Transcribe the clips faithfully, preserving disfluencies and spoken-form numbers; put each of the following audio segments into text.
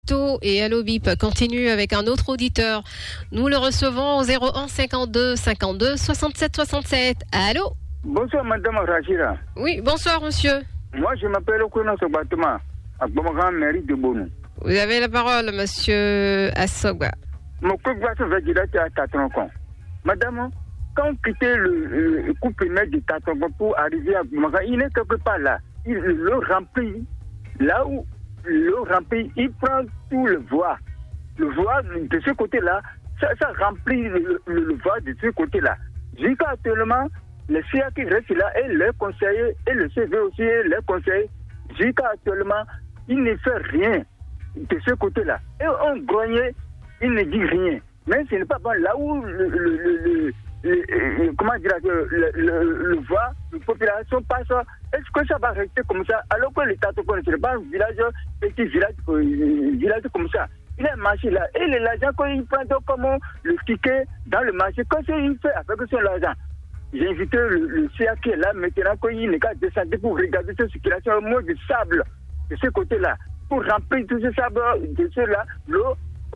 bientôt. Et Allo Bip continue avec un autre auditeur. Nous le recevons au zéro un cinquante-deux cinquante-deux soixante-sept soixante-sept. Allô? Bonsoir, madame Rachida. Oui, bonsoir, monsieur. Moi, je m'appelle Okouno Sobatoma, à Bomagan, mairie de Bonou. Vous avez la parole, monsieur Assogba. Mon couple va se faire dire à Tatonko. Madame, quand on quittait le, le couple primaire de Tatonko pour arriver à Bomagan, il est quelque part là. Il le remplit. Là où le remplit, il prend tout le voie. Le voie de ce côté-là, ça, ça remplit le, le, le voie de ce côté-là. Jusqu'à actuellement, le C A qui reste là et les conseillers, et le C V aussi, et les conseillers, jusqu'à actuellement, il ne fait rien de ce côté-là. Et on grognait, il ne dit rien. Mais ce n'est pas bon. Là où le, le, le, le, le comment dire, le, le, le, le voie, la population passe, est-ce que ça va rester comme ça? Alors que l'État ne connaît pas un village, petit village, euh, village comme ça. Il a un marché là. Et l'argent, quand il prend donc comment le ticket dans le marché, qu'est-ce qu'il fait avec son argent? J'ai invité le, le C A qui est là maintenant, quand il n'est qu'à descendre pour regarder cette circulation, au moins de sable de ce côté-là, pour remplir tout ce sable de ceux-là, l'eau,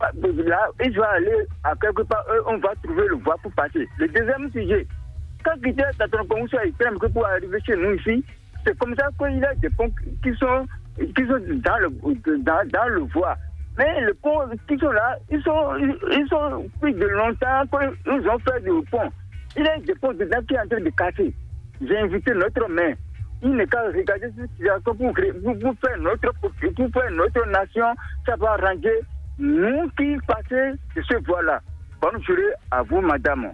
là, il va aller à quelque part, eux, on va trouver le voie pour passer. Le deuxième sujet, quand il était à ton concours extrême que pour arriver chez nous ici, c'est comme ça qu'il y a des ponts qui sont, qui sont dans le, dans, dans le voie. Mais les ponts qui sont là, ils sont, ils sont plus de longtemps qu'ils ont fait des ponts. Il y a des ponts dedans qui sont en train de casser. J'ai invité notre maire. Il n'est qu'à regarder cette situation pour, pour, pour, faire notre, pour faire notre nation. Ça va arranger nous qui passons de ce voie-là. Bonne journée à vous, madame.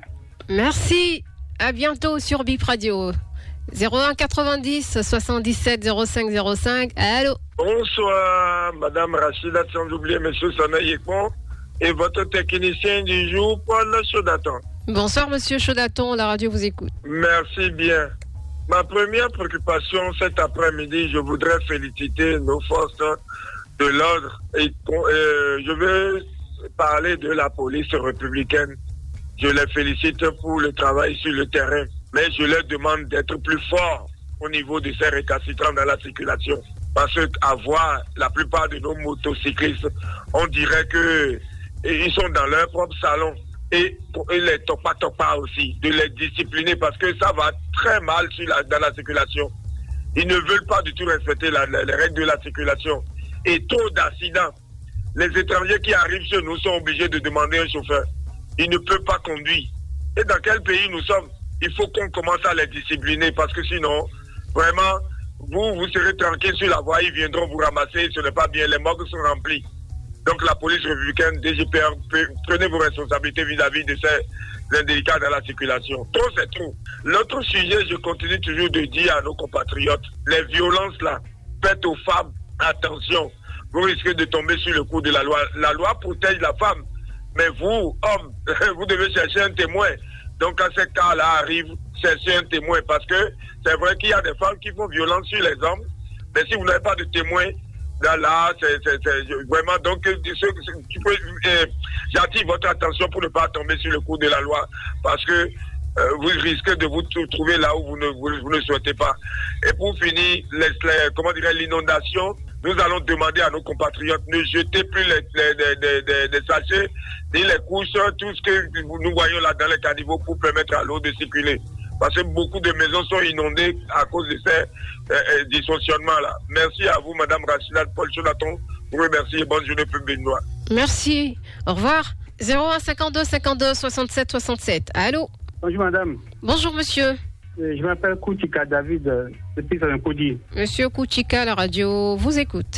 Merci. À bientôt sur Bip Radio. zéro un quatre-vingt-dix soixante-dix-sept zéro cinq zéro cinq. Allô? Bonsoir, madame Rachida, sans oublier monsieur Sanaï Ekpon et votre technicien du jour, Paul Chaudaton. Bonsoir, monsieur Chaudaton, la radio vous écoute. Merci bien. Ma première préoccupation cet après-midi, je voudrais féliciter nos forces de l'ordre et euh, je veux parler de la police républicaine. Je les félicite pour le travail sur le terrain, mais je leur demande d'être plus forts au niveau de ces récalcitrants dans la circulation. Parce qu'à voir la plupart de nos motocyclistes, on dirait que ils sont dans leur propre salon. Et, et les topa topa aussi, de les discipliner parce que ça va très mal sur la, dans la circulation. Ils ne veulent pas du tout respecter la, la, les règles de la circulation. Et trop d'accidents. Les étrangers qui arrivent chez nous sont obligés de demander un chauffeur. Ils ne peuvent pas conduire. Et dans quel pays nous sommes? Il faut qu'on commence à les discipliner parce que sinon, vraiment, vous, vous serez tranquille sur la voie, ils viendront vous ramasser, ce n'est pas bien, les morgues sont remplies. Donc la police républicaine, D G P R, prenez vos responsabilités vis-à-vis de ces indélicats dans la circulation. Trop, c'est trop. L'autre sujet, je continue toujours de dire à nos compatriotes, les violences là, faites aux femmes, attention, vous risquez de tomber sur le coup de la loi. La loi protège la femme, mais vous, hommes, vous devez chercher un témoin. Donc quand ces cas-là arrivent, cherchez un témoin, parce que c'est vrai qu'il y a des femmes qui font violence sur les hommes, mais si vous n'avez pas de témoin, là, là, c'est, c'est, c'est vraiment, donc, ce, tu peux, euh, j'attire votre attention pour ne pas tomber sur le coup de la loi, parce que euh, vous risquez de vous trouver là où vous ne, vous, vous ne souhaitez pas. Et pour finir, les, les, comment dirais l'inondation, nous allons demander à nos compatriotes, ne jetez plus les, les, les, les, les sachets, ni les couches, tout ce que nous voyons là dans les caniveaux pour permettre à l'eau de circuler. Parce que beaucoup de maisons sont inondées à cause de ces euh, euh, dysfonctionnements-là. Merci à vous, madame Rachida, Paul Cholaton. Vous remercie et bonne journée publique noire. Merci. Au revoir. zéro un cinquante-deux cinquante-deux soixante-sept soixante-sept. Allô? Bonjour, madame. Bonjour, monsieur. Je m'appelle Kouchika David, depuis Saint-Cody. Monsieur Kouchika, la radio vous écoute.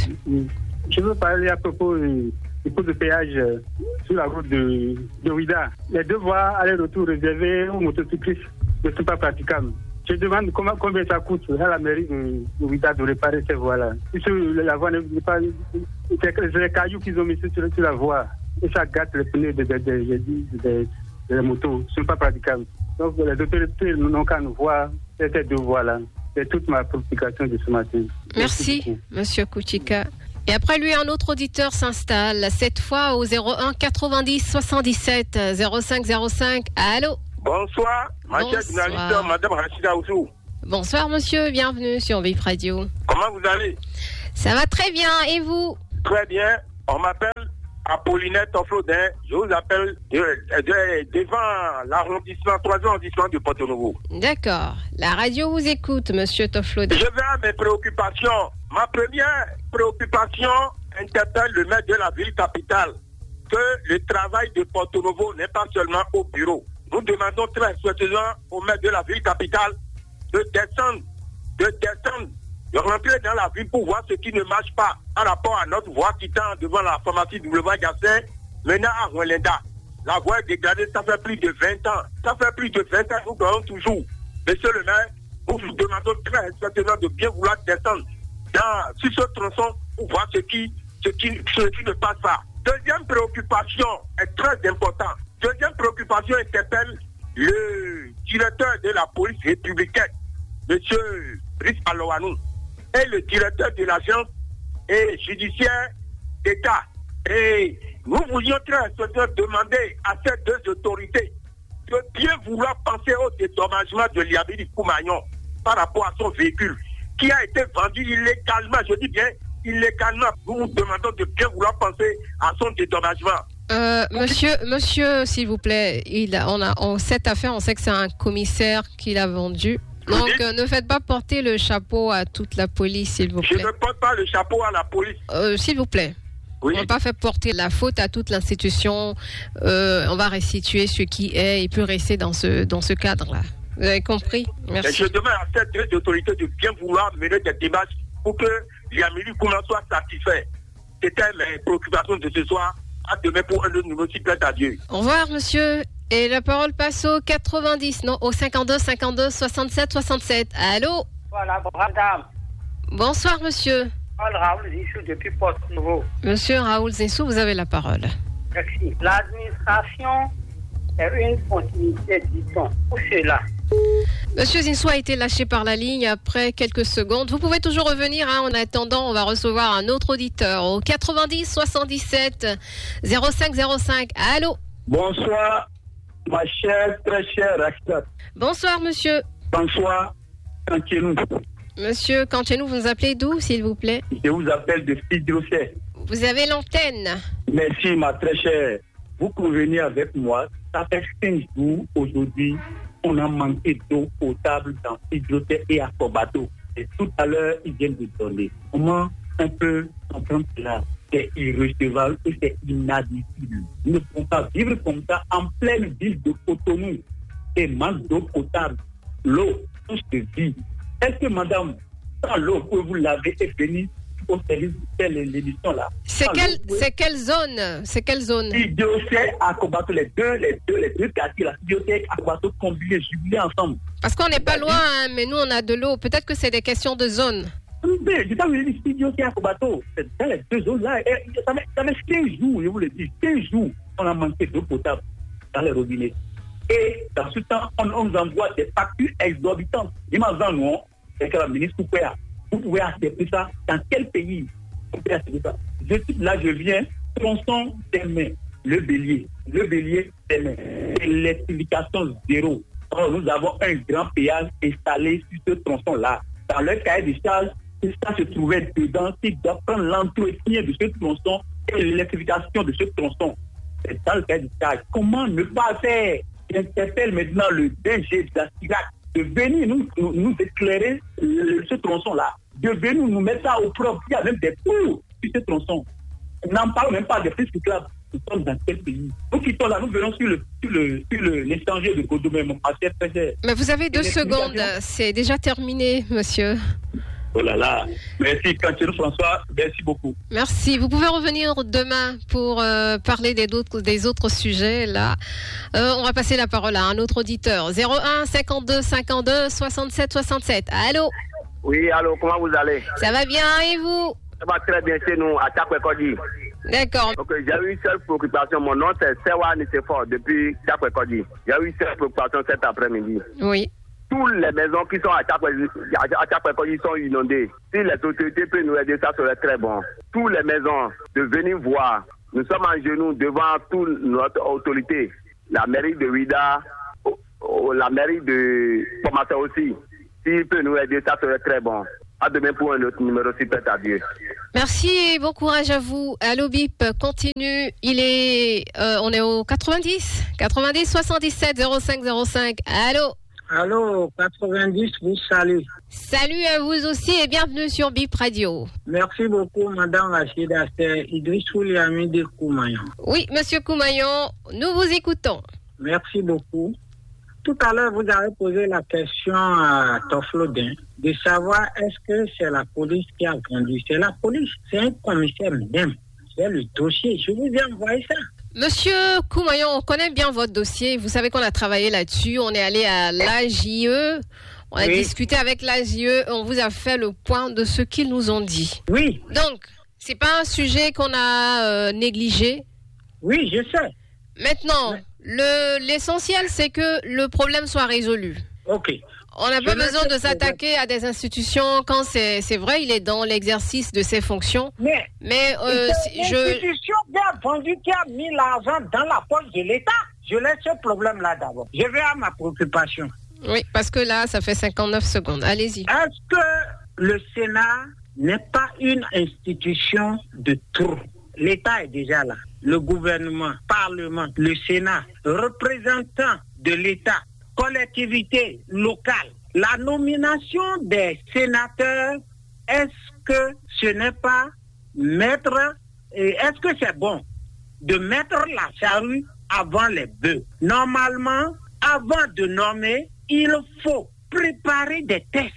Je veux parler à propos du coût de péage sur la route de, de Ouida. Les deux voies aller-retour réservées aux motocyclistes ne sont pas praticables. Je demande comment, combien ça coûte à la mairie de, de Ouida de réparer ces voies-là. La voie n'est pas. C'est les cailloux qu'ils ont mis sur, sur la voie. Et ça gâte les pneus des de, de, de, de, de, de motos. Ce n'est pas praticable. Donc les autorités n'ont qu'à nous voir ces deux voies-là. C'est toute ma préoccupation de ce matin. Merci, Merci monsieur Kouchika. Et après lui, un autre auditeur s'installe, cette fois au zéro un quatre-vingt-dix soixante-dix-sept zéro cinq zéro cinq. Allô? Bonsoir, ma chère journaliste, madame Rachida Oussou. Bonsoir monsieur, bienvenue sur Bip Radio. Comment vous allez? Ça va très bien, et vous? Très bien, on m'appelle Apollinaire Toflodin, je vous appelle de, de, devant l'arrondissement, troisième arrondissement de Porto-Novo. D'accord. La radio vous écoute, monsieur Toflodin. Je vais à mes préoccupations. Ma première préoccupation interpelle le maire de la ville capitale, que le travail de Porto-Novo n'est pas seulement au bureau. Nous demandons très respectueusement au maire de la ville capitale de descendre, de descendre, de rentrer dans la ville pour voir ce qui ne marche pas par rapport à notre voie qui tend devant la pharmacie W Gassin, maintenant à Rwanda. La voie est dégradée, ça fait plus de vingt ans. Ça fait plus de vingt ans, nous gagnons toujours. Monsieur le maire, nous vous demandons très respectueusement de bien vouloir descendre dans, sur ce tronçon pour voir ce qui, ce qui, ce qui ne passe pas. Deuxième préoccupation est très importante. Deuxième préoccupation interpelle le directeur de la police républicaine, M. Brice Alowanou, et le directeur de l'agence et judiciaire d'État. Et nous voulions très respectueusement demander à ces deux autorités de bien vouloir penser au dédommagement de Liabidi Koumagnon par rapport à son véhicule qui a été vendu illégalement, je dis bien illégalement. Nous vous demandons de bien vouloir penser à son dédommagement. Euh, monsieur, monsieur, s'il vous plaît, il a, on a, on, cette affaire, on sait que c'est un commissaire qui l'a vendu. Donc, euh, ne faites pas porter le chapeau à toute la police, s'il vous plaît. Je ne porte pas le chapeau à la police. Euh, s'il vous plaît. Oui. On ne va pas faire porter la faute à toute l'institution. Euh, on va restituer ce qui est et peut rester dans ce, dans ce cadre-là. Vous avez compris? Merci. Et je demande à ces deux autorités de bien vouloir mener des démarches pour que Liamili Kouma soit satisfait. C'était mes préoccupations de ce soir. À demain pour un autre numéro, s'il plaît à Dieu. Au revoir, monsieur. Et la parole passe au quatre-vingt-dix, non, au cinquante-deux, cinquante-deux, soixante-sept, soixante-sept. Allô? Voilà, madame. Bonsoir, monsieur. Paul Raoul Zissou depuis Porto-Novo. Monsieur Raoul Zissou, vous avez la parole. Merci. L'administration est une continuité, dit-on. Où c'est là? Monsieur Zissou a été lâché par la ligne après quelques secondes. Vous pouvez toujours revenir. Hein. En attendant, on va recevoir un autre auditeur au quatre-vingt-dix, soixante-dix-sept, zéro cinq zéro cinq. Allô? Bonsoir, ma chère, très chère Rachel. Bonsoir, monsieur. Bonsoir, Cantienou. Monsieur Cantienou, vous nous appelez d'où, s'il vous plaît? Je vous appelle de Fidrocet. Vous avez l'antenne. Merci, ma très chère. Vous convenez avec moi, ça fait cinq jours aujourd'hui, on a manqué d'eau potable dans Fidrocet et à Kobato. Et tout à l'heure, ils viennent de donner. Comment on peut comprendre cela? C'est irrecevable et c'est inadmissible. Nous ne pouvons pas vivre comme ça en pleine ville de Cotonou et manque d'eau potable. L'eau, touche de vie. Est-ce que madame, sans l'eau, pouvez-vous laver et venir au service de l'émission là? C'est quelle, c'est quelle zone? C'est quelle zone? Fidrocet à Kobato, les deux, les deux, les deux quartiers, la Fidrocet à Kobato combinés, jubilés ensemble. Parce qu'on n'est pas loin, hein, mais nous on a de l'eau. Peut-être que c'est des questions de zone. Mais je t'avais dit Fidrocet à Kobato, c'est dans les deux zones là. Et ça fait, ça fait quinze jours, je vous le dis, quinze jours, on a manqué d'eau potable dans les robinets. Et dans ce temps, on, on nous envoie des factures exorbitantes. Imagine, non? C'est que la ministre Koupéa, vous pouvez accepter ça dans quel pays? Vous pouvez accepter ça. Je, là, je viens, tronçon des mains, le bélier, le bélier des mains, électrification zéro. Or, nous avons un grand péage installé sur ce tronçon-là. Dans le cahier de charge, ça se trouvait dedans, qui doit prendre l'entretien de ce tronçon et l'électrification de ce tronçon. C'est dans le cahier de charge. Comment ne pas faire? J'interpelle maintenant le D G de la SIRAC de venir nous, nous, nous éclairer le, ce tronçon-là, de venir nous mettre ça au propre. Il y a même des trous sur ce tronçon. On n'en parle même pas des pistes cyclables. Nous sommes dans quel pays? Nous quittons là, nous venons sur le sur le sur le l'échanger de Godomé, mon cher frère. Mais vous avez deux secondes, c'est déjà terminé, monsieur. Oh là là, merci Cantienou François, merci beaucoup. Merci, vous pouvez revenir demain pour euh, parler des autres, des autres sujets là. Euh, on va passer la parole à un autre auditeur. zéro un cinquante-deux cinquante-deux soixante-sept soixante-sept. Allô? Oui, allô, comment vous allez? Ça va bien et vous? Ça va très bien chez nous, à Tchapwekodi. D'accord. Donc j'ai eu une seule préoccupation, mon nom c'est Sewa Nisefort depuis Tchapwekodi. J'ai eu une seule préoccupation cet après-midi. Oui. Toutes les maisons qui sont à Tchapwekodi sont inondées. Si les autorités peuvent nous aider, ça serait très bon. Toutes les maisons, de venir voir. Nous sommes en genoux devant toute notre autorité. La mairie de Ouida, la mairie de Pomassa aussi. S'ils peuvent nous aider, ça serait très bon. À demain pour un autre numéro, super adieu. Merci et bon courage à vous. Allô Bip, continue. Il est, euh, on est au quatre-vingt-dix, quatre-vingt-dix soixante-dix-sept zéro cinq zéro cinq. Allô. Allô, quatre-vingt-dix, vous salut. Salut à vous aussi et bienvenue sur Bip Radio. Merci beaucoup, Madame Rachida. C'est Idriss Liami de Koumayon. Oui, Monsieur Koumayon, nous vous écoutons. Merci beaucoup. Tout à l'heure, vous avez posé la question à Toflodin de savoir est-ce que c'est la police qui a grandi. C'est la police, c'est un commissaire même. C'est le dossier. Je vous ai envoyé ça. Monsieur Koumayon, on connaît bien votre dossier. Vous savez qu'on a travaillé là-dessus. On est allé à l'A J E. On a oui. discuté avec l'A J E. On vous a fait le point de ce qu'ils nous ont dit. Oui. Donc, c'est pas un sujet qu'on a euh, négligé. Oui, je sais. Maintenant, Mais... le, l'essentiel, c'est que le problème soit résolu. OK. On n'a pas besoin de s'attaquer à des institutions quand c'est, c'est vrai, il est dans l'exercice de ses fonctions. Mais, mais euh, c'est je... l'institution qui a vendu, qui a mis l'argent dans la poche de l'État. Je laisse ce problème-là d'abord. Je vais à ma préoccupation. Oui, parce que là, ça fait cinquante-neuf secondes. Allez-y. Est-ce que le Sénat n'est pas une institution de trop? L'État est déjà là. Le gouvernement, le Parlement, le Sénat, représentants de l'État, collectivités locales. La nomination des sénateurs, est-ce que ce n'est pas mettre, est-ce que c'est bon de mettre la charrue avant les bœufs? Normalement, avant de nommer, il faut préparer des tests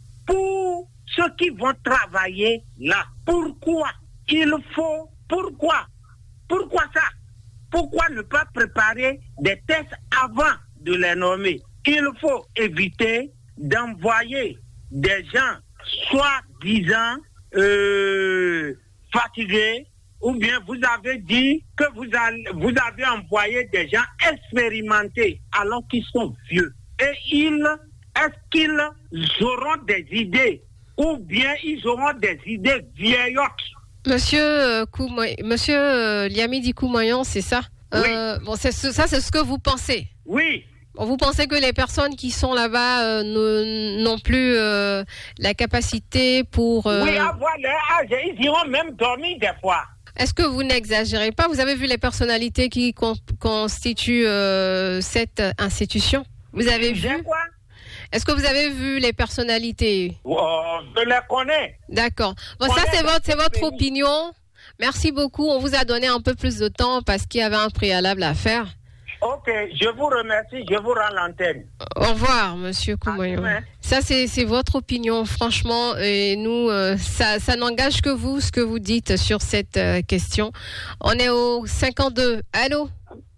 pour ceux qui vont travailler là. Pourquoi il faut, pourquoi, pourquoi ça? Pourquoi ne pas préparer des tests avant de les nommer? Il faut éviter d'envoyer des gens soi-disant euh, fatigués, ou bien vous avez dit que vous, allez, vous avez envoyé des gens expérimentés alors qu'ils sont vieux. Et ils, est-ce qu'ils auront des idées ou bien ils auront des idées vieillottes? Monsieur, euh, Koumoy, Monsieur euh, Liamidi Koumayon, c'est ça? Oui. Euh, bon, c'est, ça, c'est ce que vous pensez? Oui. Bon, vous pensez que les personnes qui sont là-bas euh, ne, n'ont plus euh, la capacité pour... Euh... Oui, avoir leur âge, ils iront même dormir des fois. Est-ce que vous n'exagérez pas? Vous avez vu les personnalités qui con- constituent euh, cette institution? Vous avez vu? Quoi? Est-ce que vous avez vu les personnalités? Oh, je les connais. D'accord. Bon, ça, c'est votre, c'est votre opinion. Merci beaucoup. On vous a donné un peu plus de temps parce qu'il y avait un préalable à faire. Ok, je vous remercie. Je vous rends l'antenne. Au revoir, Monsieur Koumayon. Ça, c'est, c'est votre opinion, franchement. Et nous, euh, ça, ça n'engage que vous, ce que vous dites sur cette euh, question. On est au cinquante-deux. Allô?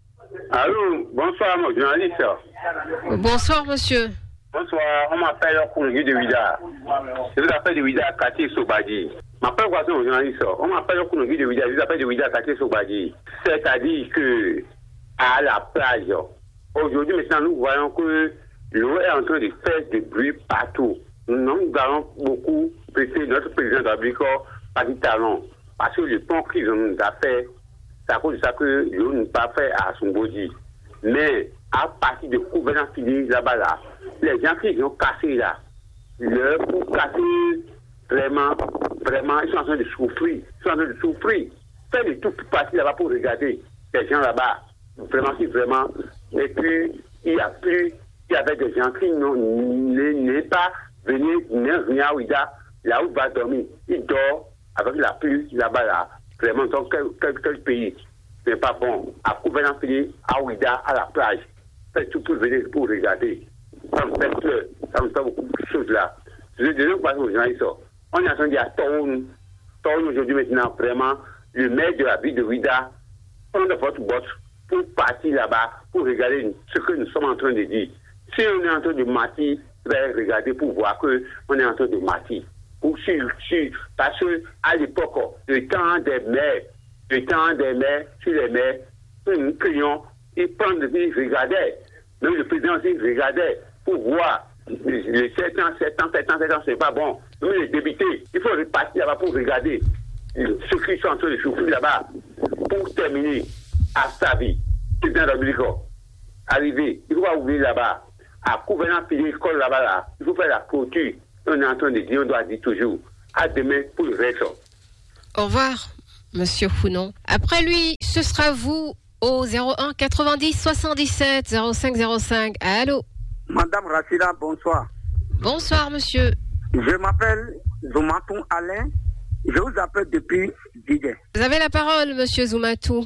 Allô, bonsoir, mon journaliste. Bonsoir, monsieur. Bonsoir, on m'appelle Koungi de Ouida. Je vous appelle de Ouida, quartier Sobadi. Je m'appelle quoi, mon journaliste? On m'appelle Koungi de Ouida, je vous appelle de Ouida, quartier Sobadi. C'est-à-dire que, à la plage, aujourd'hui, maintenant, nous voyons que l'eau est en train de faire du bruit partout. Nous allons beaucoup presser notre président d'Abrico par du talon. Parce que le pont qu'ils nous a fait, c'est à cause de ça que l'eau n'est pas fait à son body. Mais, à partir de gouvernance fini là-bas, là, les gens qui ont cassé là, leur pour casser, vraiment, vraiment, ils sont en train de souffrir. Ils sont en train de souffrir. Faites le tout pour passer là-bas pour regarder les gens là-bas. Vraiment, si vraiment. Et puis, il y a plus, il y avait des gens qui n'est pas venus, n'est rien où il a, là où il va dormir. Il dort avec la pluie là-bas, là. Vraiment, dans quel, quel, quel pays. Ce n'est pas bon. À gouvernance fini, à Ouida, à la plage. Faites tout pour venir, pour regarder. Ça me fait peur. Ça me fait beaucoup de choses là. Je vais dire quoi aux journalistes. On est en train de dire à Toun, Toun aujourd'hui maintenant, vraiment, le maire de la ville de Ouida, prendre votre bosse pour partir là-bas, pour regarder ce que nous sommes en train de dire. Si on est en train de mentir, regardez pour voir qu'on est en train de mentir. Ou si, si, parce qu'à l'époque, le temps des maires, le temps des maires, sur les maires, nous crions, ils prennent, ils regardaient. Même le président aussi regardait pour voir les sept ans, sept ans, sept ans, sept ans, c'est pas bon. Même les députés, il faut repartir là-bas pour regarder ceux qui sont en train de souffrir là-bas. Pour terminer à sa vie, président d'Amérique, arrivé, il faut ouvrir là-bas, à gouvernance fini l'école là-bas, là, il faut faire la clôture, On est en train de dire, on doit dire toujours, à demain pour le reste. Au revoir, Monsieur Founon. Après lui, ce sera vous au zéro un quatre-vingt-dix soixante-dix-sept zéro cinq zéro cinq. Allô? Madame Rachida, bonsoir. Bonsoir, monsieur. Je m'appelle Zoumatou Alain. Je vous appelle depuis Didier. Vous avez la parole, monsieur Zoumatou.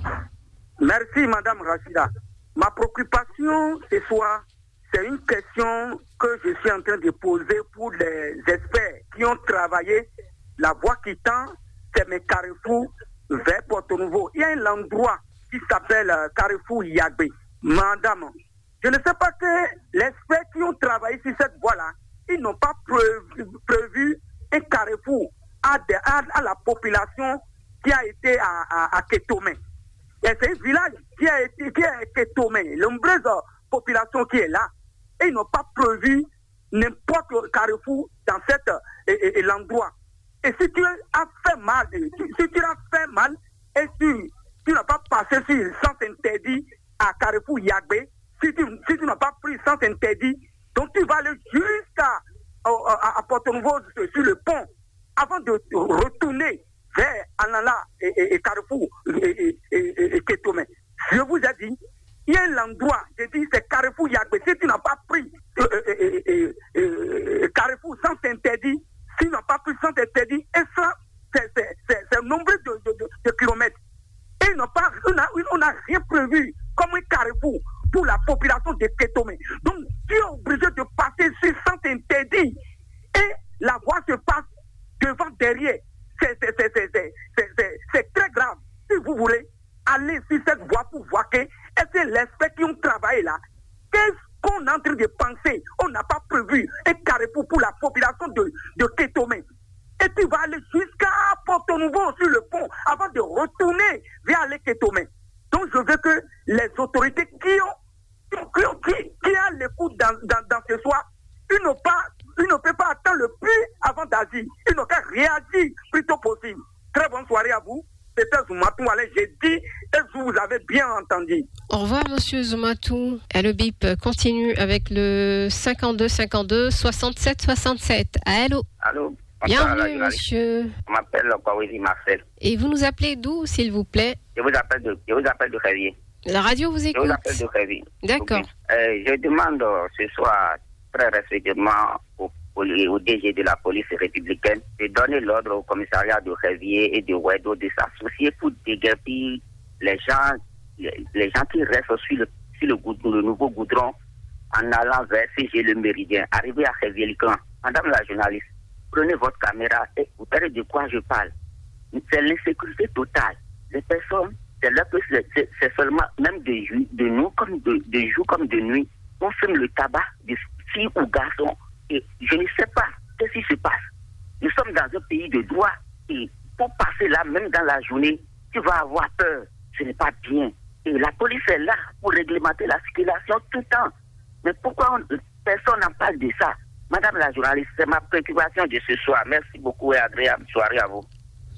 Merci, Madame Rachida. Ma préoccupation ce soir, c'est une question que je suis en train de poser pour les experts qui ont travaillé. La voie qui tend, c'est mes Carrefour vers Porto-Nouveau. Il y a un endroit qui s'appelle Carrefour Yagbe. Madame, je ne sais pas que les experts qui ont travaillé sur cette voie-là, ils n'ont pas prévu, prévu un carrefour à, de, à, à la population qui a été à, à, à Kétomé. Et c'est un village qui a été qui a été Kétomé, l'ombreuse population qui est là. Et ils n'ont pas prévu n'importe quel carrefour dans cet et, et, et l'endroit. Et si tu as fait mal, si, si tu as fait mal, et si tu n'as pas passé sur le sens interdit à Carrefour Yagbe, si tu, si tu n'as pas pris le sens interdit, donc tu vas aller jusqu'à à, à, à Porto-Nouveau sur le pont avant de retourner vers Anala et, et, et Carrefour et, et, et, et Kétomé. Je vous ai dit, il y a un endroit, je dis c'est Carrefour Yagbe. Si tu n'as pas pris euh, euh, euh, euh, euh, Carrefour sans interdit, si tu n'as pas pris sans interdit, et ça, c'est, c'est, c'est, c'est nombre de, de, de, de kilomètres. Et ils n'ont pas, on n'a rien prévu comme un carrefour pour la population de Kétomé. Donc, tu es obligé de passer sur sans interdit. Et la voie se passe devant, derrière. C'est, c'est, c'est, c'est, c'est, c'est, c'est, c'est très grave. Si vous voulez aller sur cette voie pour voir que, et c'est les experts qui ont travaillé là, qu'est-ce qu'on est en train de penser? On n'a pas prévu un carrefour pour la population de, de Kétomé. Et tu vas aller jusqu'à Porto-Nouveau sur le pont avant de retourner vers les Kétomé. Donc je veux que les autorités qui ont, qui, ont, qui, qui ont l'écoute dans, dans, dans ce soir, ils n'ont pas, ils ne peuvent pas attendre le plus avant d'agir. Ils n'ont qu'à réagir plus tôt possible. Très bonne soirée à vous. C'était Zoumatou Alain, j'ai dit et vous avez bien entendu. Au revoir, monsieur Zoumatou. Et le bip continue avec le cinquante-deux cinquante-deux soixante-sept soixante-sept. Allô? Allô? Bienvenue, monsieur. Je m'appelle Kouaouzi Marcel. Et vous nous appelez d'où, s'il vous plaît? Je vous appelle de, je vous appelle de Révier. La radio vous écoute. Je vous appelle de Révier. D'accord. Euh, je demande ce soir, très respectueusement, au, au D G de la police républicaine de donner l'ordre au commissariat de Révier et de Ouedo de s'associer pour déguerpir les gens, les, les gens qui restent sur le, sur le, goudron, le nouveau goudron en allant vers C G le Méridien, arriver à Révier-le-Grand. Madame la journaliste, prenez votre caméra et vous verrez de quoi je parle. C'est l'insécurité totale. Les personnes, c'est là que c'est, c'est, c'est seulement, même de, de nous, comme de, de jour comme de nuit, on fume le tabac de filles ou garçons. Et je ne sais pas qu'est-ce qui se passe. Nous sommes dans un pays de droit et pour passer là, même dans la journée, tu vas avoir peur. Ce n'est pas bien. Et la police est là pour réglementer la circulation tout le temps. Mais pourquoi on, personne n'en parle de ça? Madame la journaliste, c'est ma préoccupation de ce soir. Merci beaucoup et agréable soirée à vous.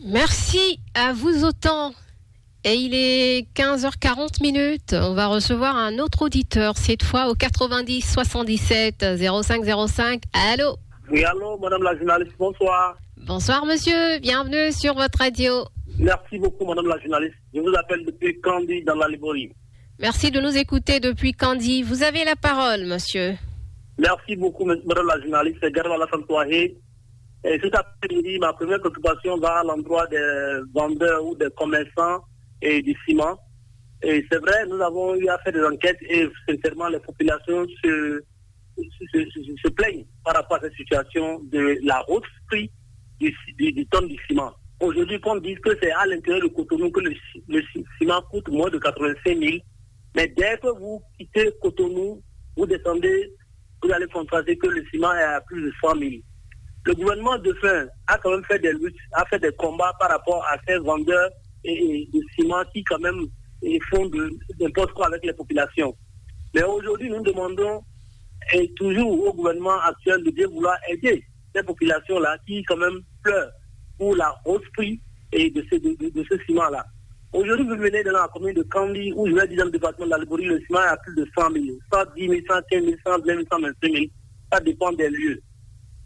Merci à vous autant. Et il est quinze heures quarante minutes. On va recevoir un autre auditeur, cette fois au quatre-vingt-dix soixante-dix-sept zéro cinq zéro cinq. Allô? Oui, allô, madame la journaliste, bonsoir. Bonsoir, monsieur. Bienvenue sur votre radio. Merci beaucoup, madame la journaliste. Je vous appelle depuis Candy, dans la Liborie. Merci de nous écouter depuis Candy. Vous avez la parole, monsieur. Merci beaucoup, madame la journaliste. C'est Garba Alassane Touahé. Et cet après-midi, ma première préoccupation va à l'endroit des vendeurs ou des commerçants et du ciment. Et c'est vrai, nous avons eu à faire des enquêtes et sincèrement, les populations se, se, se, se plaignent par rapport à cette situation de la hausse prix du, du, du tonne du ciment. Aujourd'hui, qu'on dise que c'est à l'intérieur de Cotonou que le, le ciment coûte moins de quatre-vingt-cinq mille. Mais dès que vous quittez Cotonou, vous descendez, vous allez constater que le ciment est à plus de cent mille. Le gouvernement de fin a quand même fait des luttes, a fait des combats par rapport à ces vendeurs et, et de ciment qui quand même et font de n'importe quoi avec les populations. Mais aujourd'hui, nous demandons et toujours au gouvernement actuel de bien vouloir aider ces populations-là qui quand même pleurent pour la hausse prix et de ce, de, de, de ce ciment-là. Aujourd'hui, vous venez dans la commune de Candy, où je vais dire dans le département de la Liborie, le ciment est à plus de cent mille, cent dix mille, cent quinze mille, cent vingt mille, cent vingt-cinq mille. Ça dépend des lieux.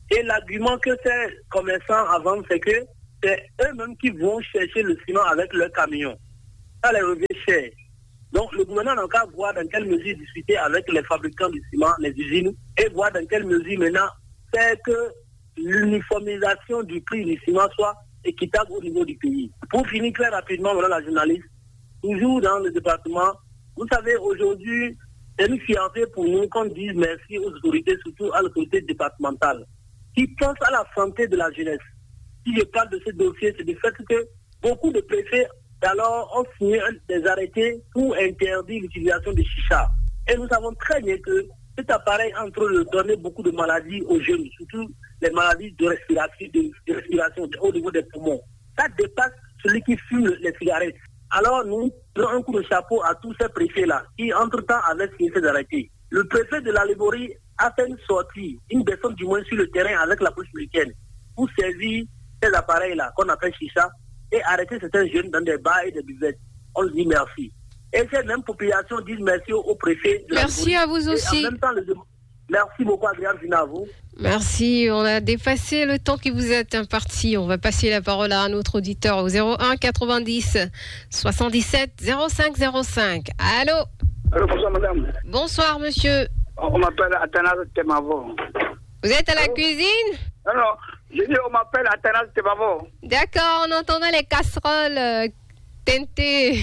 Et l'argument que ces commerçants avancent, c'est que c'est eux-mêmes qui vont chercher le ciment avec leur camion. Ça les revient cher. Donc le gouvernement n'a qu'à voir dans quelle mesure discuter avec les fabricants du ciment, les usines, et voir dans quelle mesure maintenant faire que l'uniformisation du prix du ciment soit équitable au niveau du pays. Pour finir très rapidement, voilà la journaliste, toujours dans le département, vous savez, aujourd'hui, c'est une fierté pour nous qu'on dise merci aux autorités, surtout à l'autorité départementale, qui pense à la santé de la jeunesse. Si je parle de ce dossier, c'est du fait que beaucoup de préfets alors ont signé des arrêtés pour interdire l'utilisation de chicha. Et nous savons très bien que cet appareil est en train de donner beaucoup de maladies aux jeunes, surtout les maladies de respiration, de, de respiration au niveau des poumons. Ça dépasse celui qui fume les cigarettes. Alors nous donnons un coup de chapeau à tous ces préfets-là qui, entre-temps, avaient signé ces arrêtés. Le préfet de la Léborie a fait une sortie, une personne du moins sur le terrain avec la police américaine pour saisir ces appareils-là qu'on appelle chicha et arrêter certains jeunes dans des bars et des buvettes. On dit merci. Et ces mêmes populations disent merci au, au préfet de merci la à vous aussi. En même temps, le... Merci beaucoup, Adrien, à vous. Merci, on a dépassé le temps qui vous est imparti. On va passer la parole à un autre auditeur au zéro un quatre-vingt-dix soixante-dix-sept zéro cinq zéro cinq. Allô? Allô, bonsoir madame. Bonsoir monsieur. On m'appelle Athanas Temavo. Vous êtes à la Allô? Cuisine? Non, non, je dis on m'appelle Athanas Temavo. D'accord, on entendait les casseroles euh, teintées.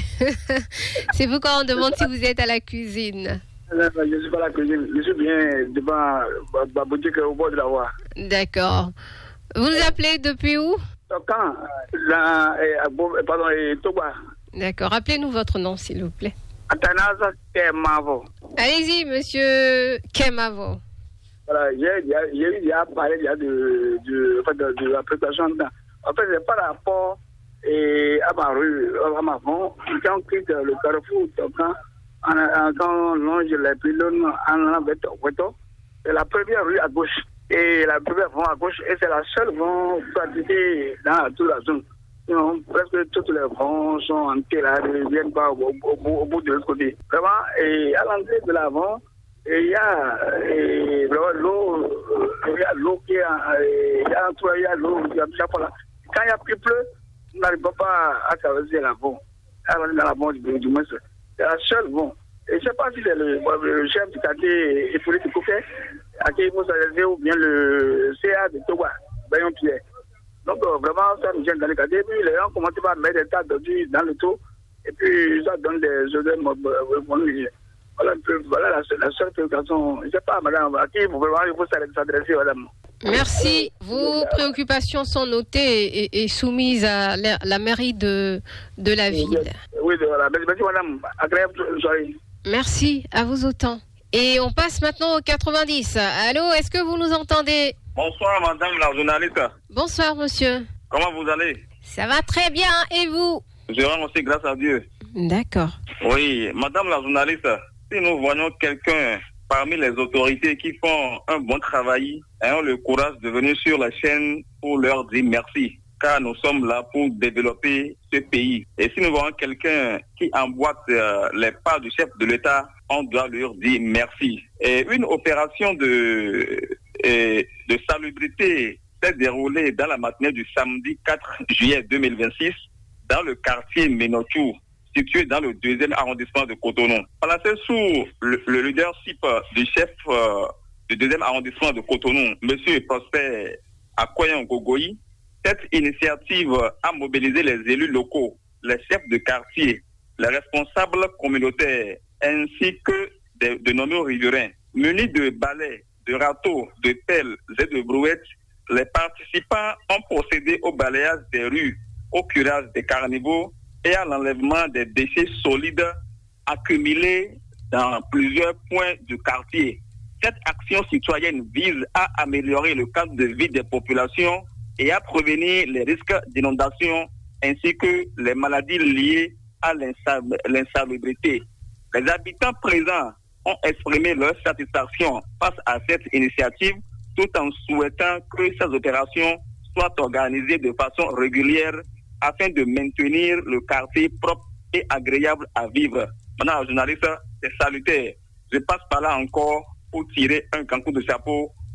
C'est pourquoi on demande si vous êtes à la cuisine. Non, je ne suis pas à la cuisine, je suis bien devant ma boutique au bord de la voie. D'accord. Vous nous appelez depuis où? Quand là, pardon, Toba. D'accord, rappelez-nous votre nom s'il vous plaît. Athanas Temavo. Allez-y, monsieur Kemavo. Voilà, j'ai eu à parler de, de, de, de, de la préparation. En fait, c'est par rapport et à ma rue, à ma fond, quand on quitte le carrefour, quand quand on longe les pylônes en Veto, c'est la première rue à gauche. Et la première vont à gauche, et c'est la seule vont pratiquer dans toute la zone. Non, presque toutes les vents sont en terre, ne viennent pas au, au, au, au bout de l'autre côté. Vraiment, et à l'entrée de l'avant, il y a et, vraiment l'eau, il y a l'eau qui est, il y a il y a l'eau, il y a chaque fois là. Quand il y a plus pleu, on n'arrive pas à traverser l'avant, à rentrer dans l'avant du, du moins. C'est la seule vont. Et je ne sais pas si c'est le, le chef du quartier et politique à qui il faut s'adresser ou bien le C A de Toba, Bayon Pierre. Donc euh, vraiment, ça nous gêne dans les quartiers. Et puis les gens commencent à mettre des tas d'ordures dans le tout. Et puis ça donne des odeurs mobiles. Voilà, voilà la, la seule préoccupation. Je ne sais pas, madame, à qui vraiment il faut s'adresser, madame. Merci. Vos préoccupations sont notées et, et soumises à la, la mairie de, de la ville. Oui, voilà. Merci, madame. Agréable soirée. Merci, à vous autant. Et on passe maintenant au quatre-vingt-dix. Allô, est-ce que vous nous entendez? Bonsoir, madame la journaliste. Bonsoir, monsieur. Comment vous allez? Ça va très bien, et vous? Je rends aussi grâce à Dieu. D'accord. Oui, madame la journaliste, si nous voyons quelqu'un parmi les autorités qui font un bon travail, ayons le courage de venir sur la chaîne pour leur dire merci, car nous sommes là pour développer ce pays. Et si nous voyons quelqu'un qui emboîte euh, les pas du chef de l'État, on doit leur dire merci. Et une opération de, et de salubrité s'est déroulée dans la matinée du samedi quatre juillet deux mille vingt-six dans le quartier Ménotou, situé dans le deuxième arrondissement de Cotonou. Placé sous le, le leadership du chef euh, du deuxième arrondissement de Cotonou, M. Prosper Akoyan Gogoyi, cette initiative a mobilisé les élus locaux, les chefs de quartier, les responsables communautaires, ainsi que de, de nombreux riverains. Munis de balais, de râteaux, de pelles et de brouettes, les participants ont procédé au balayage des rues, au curage des carnivaux et à l'enlèvement des déchets solides accumulés dans plusieurs points du quartier. Cette action citoyenne vise à améliorer le cadre de vie des populations et à prévenir les risques d'inondation ainsi que les maladies liées à l'insalubrité. Les habitants présents ont exprimé leur satisfaction face à cette initiative tout en souhaitant que ces opérations soient organisées de façon régulière afin de maintenir le quartier propre et agréable à vivre. Madame la journaliste, c'est salutaire. Je passe par là encore pour tirer un grand coup de chapeau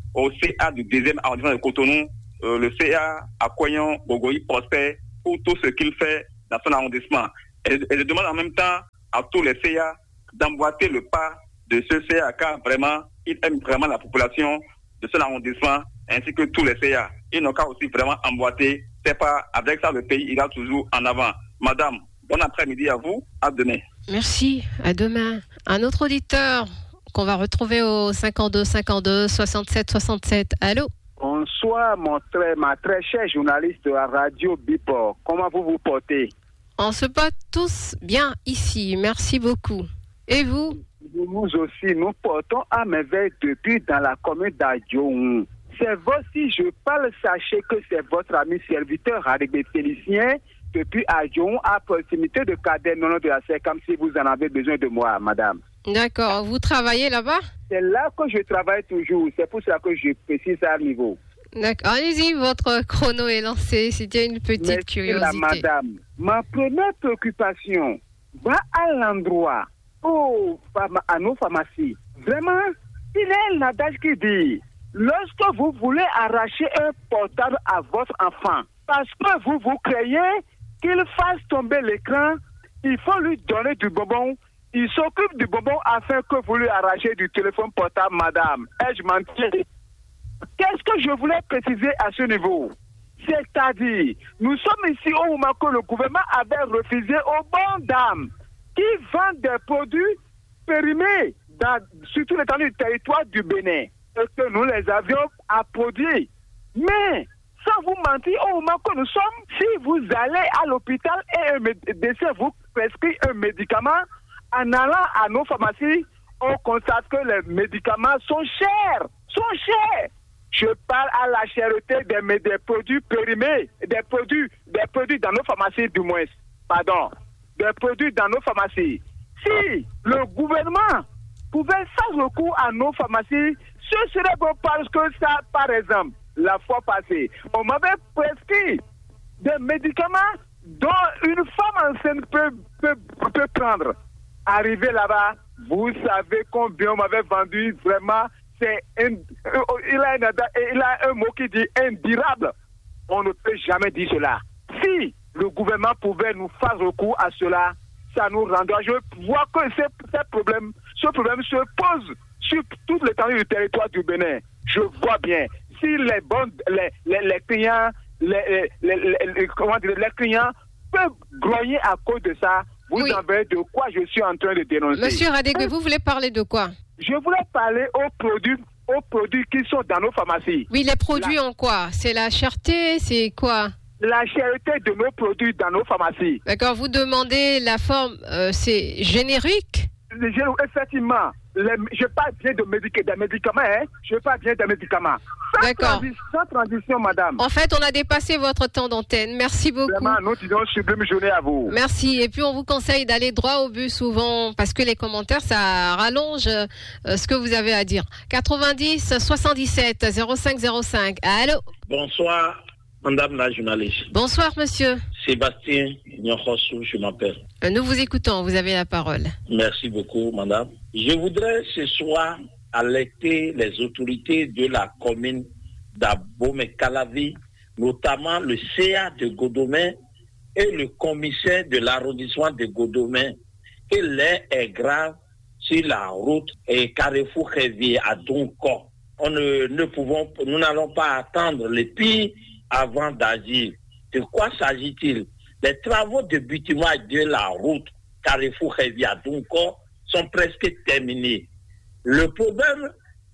au C A du deuxième arrondissement de Cotonou, euh, le C A à Koyon, Bogoyi, Prosper, pour tout ce qu'il fait dans son arrondissement. Et, et je demande en même temps à tous les C A d'emboîter le pas de ce C A, car vraiment, il aime vraiment la population de son arrondissement, ainsi que tous les C A. Ils n'ont qu'à aussi vraiment emboîter. C'est pas avec ça le pays ira toujours en avant. Madame, bon après-midi à vous. À demain. Merci. À demain. Un autre auditeur qu'on va retrouver au cinquante-deux cinquante-deux soixante-sept soixante-sept. Allô? Bonsoir, mon très, ma très chère journaliste de la radio Bipor. Comment vous vous portez? On se porte tous bien ici. Merci beaucoup. Et vous? Nous aussi, nous portons à merveille depuis dans la commune d'Adjoun. C'est votre, si je parle, sachez que c'est votre ami serviteur Radegbe Félicien depuis Adjoun, à proximité de Cadet, non de la C, comme si vous en avez besoin de moi, madame. D'accord. Vous travaillez là-bas? C'est là que je travaille toujours. C'est pour ça que je précise à niveau. D'accord. Allez-y, votre chrono est lancé. C'était une petite Merci curiosité. La madame. Ma première préoccupation va à l'endroit où, à nos pharmacies. Vraiment, il y a un adage qui dit, lorsque vous voulez arracher un portable à votre enfant, parce que vous vous créez qu'il fasse tomber l'écran, il faut lui donner du bonbon. Il s'occupe du bonbon afin que vous lui arrachez du téléphone portable, madame. Ai-je menti? Qu'est-ce que je voulais préciser à ce niveau? C'est-à-dire, nous sommes ici au moment que le gouvernement avait refusé aux bonnes dames qui vendent des produits périmés dans, sur tout l'étendue du territoire du Bénin, et que nous les avions à produire. Mais, sans vous mentir, au moment que nous sommes, si vous allez à l'hôpital et un médecin vous prescrit un médicament, en allant à nos pharmacies, on constate que les médicaments sont chers, sont chers. Je parle à la cherté des, des produits périmés, des produits, des produits dans nos pharmacies du moins, pardon, des produits dans nos pharmacies. Si le gouvernement pouvait faire recours à nos pharmacies, ce serait bon parce que ça, par exemple, la fois passée, on m'avait prescrit des médicaments dont une femme enceinte peut, peut, peut prendre. Arrivé là-bas, vous savez combien on m'avait vendu vraiment. C'est un, il, a un, il a un mot qui dit indurable. On ne peut jamais dire cela. Si le gouvernement pouvait nous faire recours à cela, ça nous rendra. Je vois que ce, ce, problème, ce problème se pose sur toute l'étendue du territoire du Bénin. Je vois bien. Si les bons, les, les, les clients, les, les, les, les, comment dire, les clients peuvent grogner à cause de ça, vous oui. savez de quoi je suis en train de dénoncer. Monsieur Radegbe, vous voulez parler de quoi? Je voulais parler aux produits, aux produits qui sont dans nos pharmacies. Oui, les produits la... en quoi? C'est la cherté, c'est quoi? La cherté de nos produits dans nos pharmacies. D'accord, vous demandez la forme, euh, c'est générique? Effectivement. Les, je parle bien de médic- des médicaments, hein. Je parle bien des médicaments. Sans D'accord. Transi- sans transition, madame. En fait, on a dépassé votre temps d'antenne. Merci beaucoup. Vraiment, nous disons sublime journée à vous. Merci. Et puis, on vous conseille d'aller droit au but souvent, parce que les commentaires, ça rallonge euh, ce que vous avez à dire. quatre-vingt-dix soixante-dix-sept zéro cinq zéro cinq. Allô? Bonsoir, madame la journaliste. Bonsoir, monsieur. Sébastien Nyokhosou, je m'appelle. Nous vous écoutons, vous avez la parole. Merci beaucoup, madame. Je voudrais ce soir alerter les autorités de la commune d'Abomey-Calavi, notamment le C A de Godomey et le commissaire de l'arrondissement de Godomey, que l'air est grave sur la route et Carrefour-Révier à Donco. On ne, ne pouvons, nous n'allons pas attendre le pire avant d'agir. De quoi s'agit-il? Les travaux de bitumage de la route Carrefour-Révier à Donco sont presque terminés. Le problème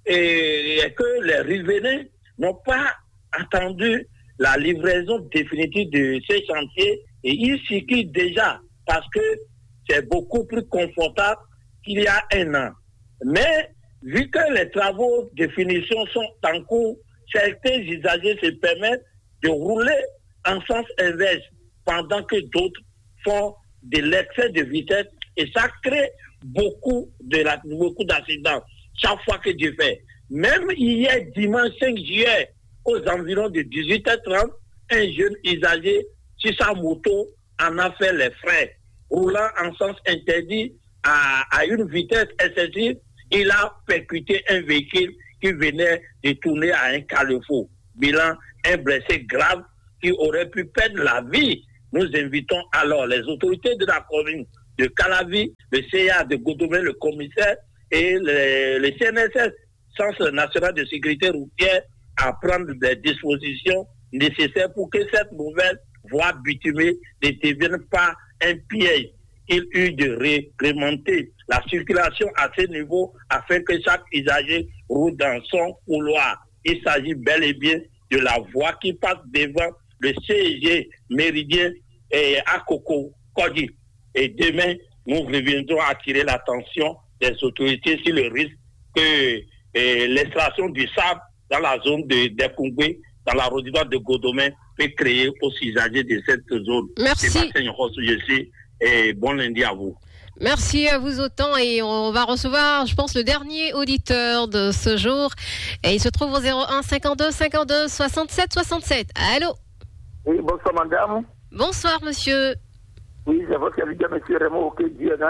est que les riverains n'ont pas attendu la livraison définitive de ces chantiers et ils circulent déjà parce que c'est beaucoup plus confortable qu'il y a un an. Mais vu que les travaux de finition sont en cours, certains usagers se permettent de rouler en sens inverse pendant que d'autres font de l'excès de vitesse et ça crée beaucoup de la, beaucoup d'accidents chaque fois que Dieu fait. Même hier, dimanche cinq juillet, aux environs de dix-huit heures trente, un jeune usager sur sa moto en a fait les frais. Roulant en sens interdit à, à une vitesse excessive, il a percuté un véhicule qui qui venait de tourner à un carrefour. Bilan, un blessé grave qui aurait pu perdre la vie. Nous invitons alors les autorités de la commune de Calavi, le C A de Godomé, le commissaire et le, le C N S S, Centre national de sécurité routière, à prendre des dispositions nécessaires pour que cette nouvelle voie bitumée ne devienne pas un piège. Il eut de réglementer la circulation à ce niveau afin que chaque usager roule dans son couloir. Il s'agit bel et bien de la voie qui passe devant le C E G Méridien et à Coco Kodi. Et demain, nous reviendrons attirer l'attention des autorités sur le risque que eh, l'extraction du sable dans la zone de d'Ekungwe, dans l'arrondissement de Godomé, peut créer aux usagers de cette zone. Merci. Sébastien Ross, je sais, et bon lundi à vous. Merci à vous autant et on va recevoir, je pense, le dernier auditeur de ce jour. Et il se trouve au zéro un cinquante-deux cinquante-deux soixante-sept soixante-sept. Allô? Oui, bonsoir madame. Bonsoir monsieur. Oui, c'est votre serviteur, monsieur Raymond Oké,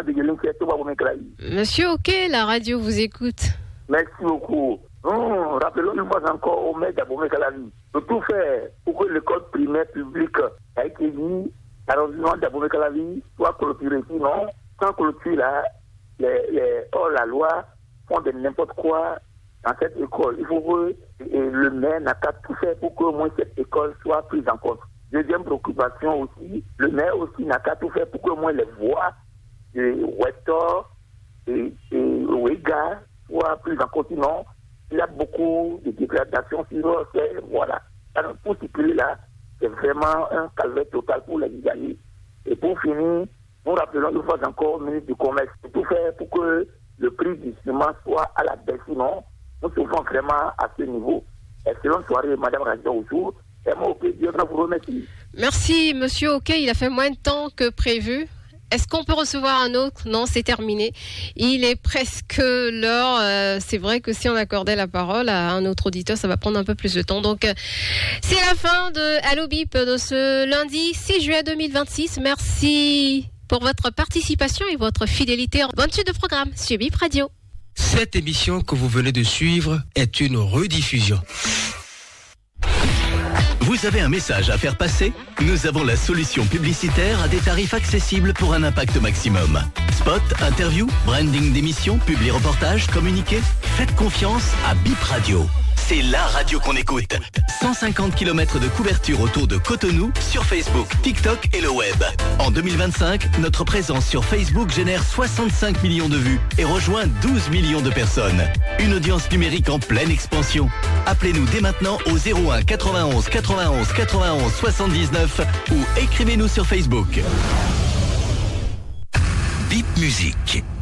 Monsieur Oké, la radio vous écoute. Merci beaucoup. Nous rappelons une fois encore au maire d'Abomey Calavi de tout faire pour que l'école primaire publique a été mise à l'arrondissement d'Abomey Calavi soit clôturée. Sinon, sans clôture, là, les, les hors la loi font de n'importe quoi dans cette école. Il faut que et le maire n'a qu'à tout faire pour que au moins cette école soit prise en compte. Deuxième préoccupation aussi, le maire aussi n'a qu'à tout faire pour que au moins les voies de Westor et, et Ouéga soient prises en compte. Sinon, il y a beaucoup de dégradations sur ces voies-là. Alors, pour circuler là, c'est vraiment un calvaire total pour les usagers. Et pour finir, nous rappelons une fois encore au ministre du Commerce de tout faire pour que le prix du ciment soit à la baisse. Sinon, nous souffrons vraiment à ce niveau. Excellente soirée, Madame Radia Oussou. Et moi, ok, Dieu vous remercie. Merci, monsieur Ok. Il a fait moins de temps que prévu. Est-ce qu'on peut recevoir un autre? Non, c'est terminé. Il est presque l'heure. Euh, c'est vrai que si on accordait la parole à un autre auditeur, ça va prendre un peu plus de temps. Donc, euh, c'est la fin de Allo Bip de ce lundi six juillet deux mille vingt-six. Merci pour votre participation et votre fidélité. Bonne suite de programme sur Bip Radio. Cette émission que vous venez de suivre est une rediffusion. Vous avez un message à faire passer? Nous avons la solution publicitaire à des tarifs accessibles pour un impact maximum. Spot, interview, branding d'émission, publi-reportage, communiqué. Faites confiance à Bip Radio. C'est la radio qu'on écoute. cent cinquante kilomètres de couverture autour de Cotonou sur Facebook, TikTok et le web. En deux mille vingt-cinq, notre présence sur Facebook génère soixante-cinq millions de vues et rejoint douze millions de personnes. Une audience numérique en pleine expansion. Appelez-nous dès maintenant au zéro un quatre-vingt-onze quatre-vingt-onze quatre-vingt-onze soixante-dix-neuf ou écrivez-nous sur Facebook. Bip Musique.